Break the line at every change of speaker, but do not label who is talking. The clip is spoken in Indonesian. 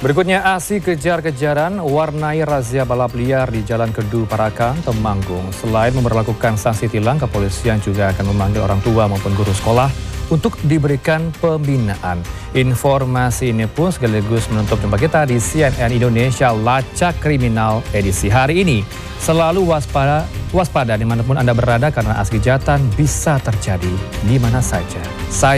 Berikutnya, aksi kejar-kejaran warnai razia balap liar di Jalan Kedu Parakan, Temanggung. Selain memberlakukan sanksi tilang, kepolisian juga akan memanggil orang tua maupun guru sekolah untuk diberikan pembinaan. Informasi ini pun sekaligus menutup jumpa kita di CNN Indonesia Lacak Kriminal edisi hari ini. Selalu waspada dimanapun Anda berada karena aksi kejahatan bisa terjadi di mana saja.